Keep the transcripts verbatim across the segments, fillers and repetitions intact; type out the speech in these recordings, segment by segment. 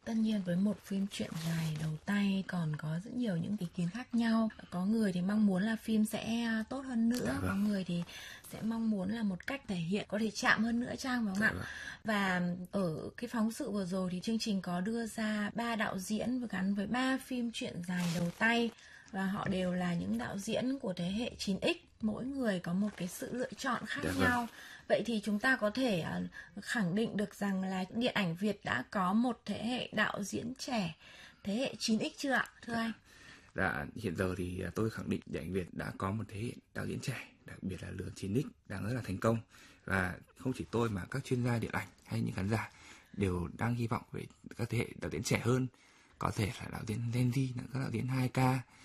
Tất nhiên với một phim truyện dài đầu tay còn có rất nhiều những ý kiến khác nhau. Có người thì mong muốn là phim sẽ tốt hơn nữa, dạ vâng. Có người thì sẽ mong muốn là một cách thể hiện có thể chạm hơn nữa Trang, phải không dạ ạ? vâng. Và ở cái phóng sự vừa rồi thì chương trình có đưa ra ba đạo diễn gắn với ba phim truyện dài đầu tay. Và họ đều là những đạo diễn của thế hệ chín x, mỗi người có một cái sự lựa chọn khác Dạ vâng. nhau. Vậy thì chúng ta có thể uh, khẳng định được rằng là điện ảnh Việt đã có một thế hệ đạo diễn trẻ, thế hệ chín x chưa ạ, thưa dạ. anh? Dạ, hiện giờ thì tôi khẳng định điện ảnh Việt đã có một thế hệ đạo diễn trẻ, đặc biệt là lứa chín x đang rất là thành công. Và không chỉ tôi mà các chuyên gia điện ảnh hay những khán giả đều đang hy vọng về các thế hệ đạo diễn trẻ hơn, có thể là đạo diễn Gen Z, các đạo diễn hai K,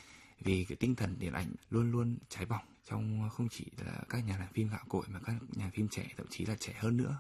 vì cái tinh thần điện ảnh luôn luôn cháy bỏng trong không chỉ là các nhà làm phim gạo cội mà các nhà phim trẻ, thậm chí là trẻ hơn nữa.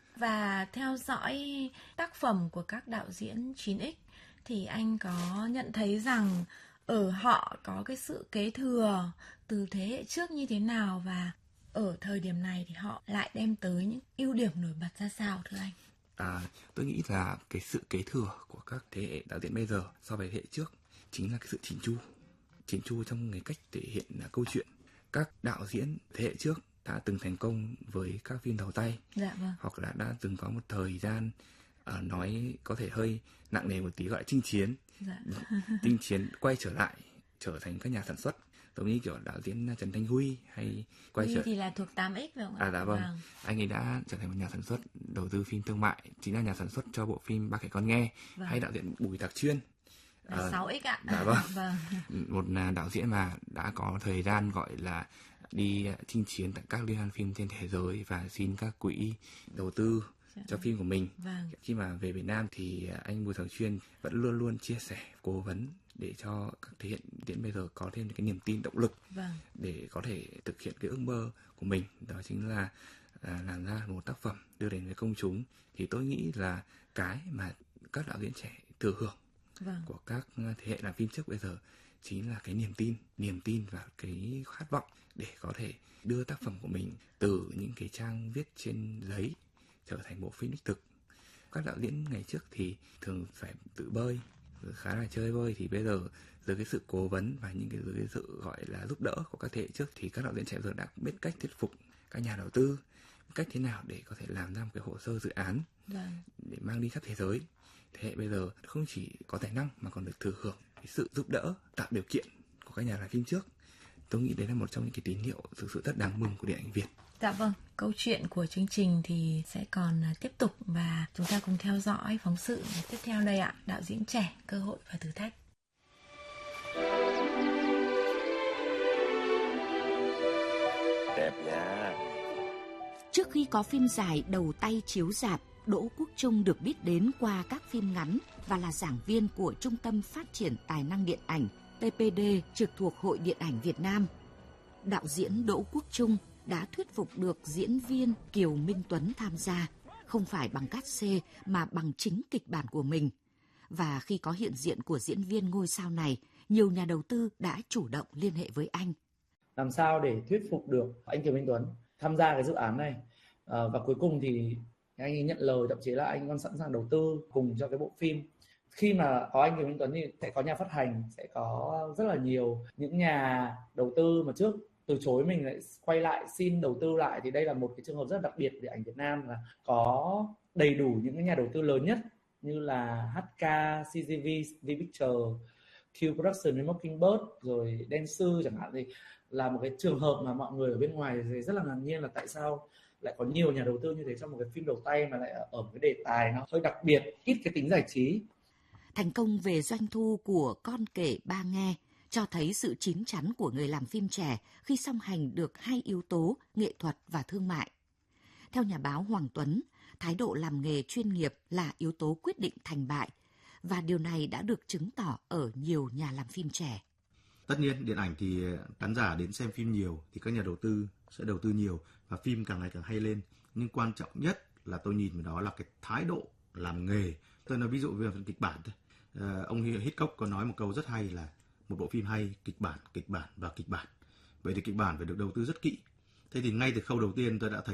Và theo dõi tác phẩm của các đạo diễn chín x thì anh có nhận thấy rằng ở họ có cái sự kế thừa từ thế hệ trước như thế nào, và ở thời điểm này thì họ lại đem tới những ưu điểm nổi bật ra sao, thưa anh? À, tôi nghĩ là cái sự kế thừa của các thế hệ đạo diễn bây giờ so với thế hệ trước chính là cái sự chỉn chu. Chỉn chu trong cái cách thể hiện câu chuyện. Các đạo diễn thế hệ trước đã từng thành công với các phim đầu tay, dạ, vâng. hoặc là đã từng có một thời gian uh, nói có thể hơi nặng nề một tí, gọi là chinh chiến. dạ. Chinh chiến quay trở lại trở thành các nhà sản xuất, giống như kiểu đạo diễn Trần Thanh Huy hay quay Huy trở thì là thuộc tám x phải không ạ? À dạ vâng. vâng. Anh ấy đã trở thành một nhà sản xuất đầu tư phim thương mại, chính là nhà sản xuất cho bộ phim Ba Kẻ Con Nghe, vâng. hay đạo diễn Bùi Thạc Chuyên là sáu x ạ. Dạ vâng. vâng. Một đạo diễn mà đã có thời gian gọi là đi chinh chiến tại các liên hoan phim trên thế giới và xin các quỹ đầu tư dạ. cho phim của mình. Vâng. Khi mà về Việt Nam thì anh Bùi Thạc Chuyên vẫn luôn luôn chia sẻ, cố vấn để cho các thế hệ diễn bây giờ có thêm cái niềm tin, động lực vâng. để có thể thực hiện cái ước mơ của mình, đó chính là à, làm ra một tác phẩm đưa đến với công chúng. Thì tôi nghĩ là cái mà các đạo diễn trẻ thừa hưởng vâng. của các thế hệ làm phim trước bây giờ chính là cái niềm tin, niềm tin và cái khát vọng để có thể đưa tác phẩm của mình từ những cái trang viết trên giấy trở thành bộ phim đích thực. Các đạo diễn ngày trước thì thường phải tự bơi, khá là chơi bơi, thì bây giờ dưới cái sự cố vấn và những cái, dưới cái sự gọi là giúp đỡ của các thế hệ trước thì các đạo diễn trẻ giờ đã biết cách thuyết phục các nhà đầu tư, cách thế nào để có thể làm ra một cái hồ sơ dự án vâng. để mang đi khắp thế giới. Thế hệ bây giờ không chỉ có tài năng mà còn được thừa hưởng cái sự giúp đỡ, tạo điều kiện của các nhà làm phim trước. Tôi nghĩ đấy là một trong những cái tín hiệu thực sự rất đáng mừng của điện ảnh Việt. Dạ vâng, câu chuyện của chương trình thì sẽ còn tiếp tục và chúng ta cùng theo dõi phóng sự tiếp theo đây ạ. Đạo diễn trẻ, cơ hội và thử thách. Đẹp nha. Trước khi có phim dài đầu tay chiếu rạp, Đỗ Quốc Trung được biết đến qua các phim ngắn và là giảng viên của Trung tâm Phát triển Tài năng Điện ảnh T P D trực thuộc Hội Điện ảnh Việt Nam. Đạo diễn Đỗ Quốc Trung đã thuyết phục được diễn viên Kiều Minh Tuấn tham gia, không phải bằng cát xê mà bằng chính kịch bản của mình. Và khi có hiện diện của diễn viên ngôi sao này, nhiều nhà đầu tư đã chủ động liên hệ với anh. Làm sao để thuyết phục được anh Kiều Minh Tuấn tham gia cái dự án này, à, và cuối cùng thì anh ấy nhận lời, thậm chí là anh còn sẵn sàng đầu tư cùng cho cái bộ phim. Khi mà có anh Kiều Minh Tuấn thì sẽ có nhà phát hành, sẽ có rất là nhiều những nhà đầu tư mà trước từ chối mình lại quay lại xin đầu tư lại, thì đây là một cái trường hợp rất đặc biệt để ảnh Việt Nam, là có đầy đủ những cái nhà đầu tư lớn nhất như là hát ca, xê giê vê, V Picture, Q Production với Mockingbird, rồi Dentsu chẳng hạn, thì là một cái trường hợp mà mọi người ở bên ngoài thì rất là ngạc nhiên là tại sao lại có nhiều nhà đầu tư như thế trong một cái phim đầu tay mà lại ở một cái đề tài nó hơi đặc biệt, ít cái tính giải trí. Thành công về doanh thu của Con Kể Ba Nghe cho thấy sự chín chắn của người làm phim trẻ khi song hành được hai yếu tố nghệ thuật và thương mại. Theo nhà báo Hoàng Tuấn, thái độ làm nghề chuyên nghiệp là yếu tố quyết định thành bại, và điều này đã được chứng tỏ ở nhiều nhà làm phim trẻ. Tất nhiên, điện ảnh thì khán giả đến xem phim nhiều thì các nhà đầu tư sẽ đầu tư nhiều và phim càng ngày càng hay lên. Nhưng quan trọng nhất là tôi nhìn vào đó là cái thái độ làm nghề. Tôi nói ví dụ về phần kịch bản thôi. À, ông Hitchcock có nói một câu rất hay là một bộ phim hay, kịch bản, kịch bản và kịch bản. Vậy thì kịch bản phải được đầu tư rất kỹ. Thế thì ngay từ khâu đầu tiên tôi đã thấy